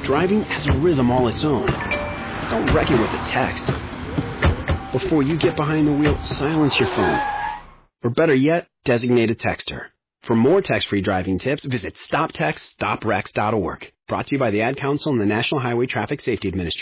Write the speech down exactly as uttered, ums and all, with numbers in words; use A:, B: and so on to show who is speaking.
A: driving has a rhythm all its own. Don't wreck it with a text. Before you get behind the wheel, silence your phone. Or better yet, designate a texter. For more text-free driving tips, visit stop text stop wrecks dot org. Brought to you by the Ad Council and the National Highway Traffic Safety Administration.